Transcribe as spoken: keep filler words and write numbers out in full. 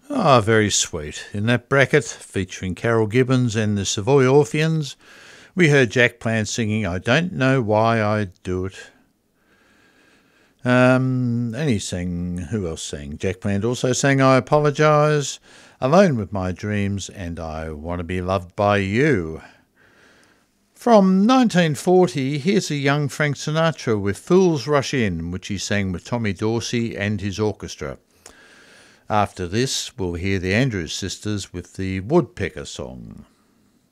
Ah, very sweet. In that bracket, featuring Carol Gibbons and the Savoy Orpheans, we heard Jack Plant singing I Don't Know Why I Do It. Um, and he sang, who else sang? Jack Plant also sang I Apologise, Alone With My Dreams, and I Want to Be Loved by You. From nineteen forty, here's a young Frank Sinatra with Fools Rush In, which he sang with Tommy Dorsey and his orchestra. After this, we'll hear the Andrews Sisters with the Woodpecker Song.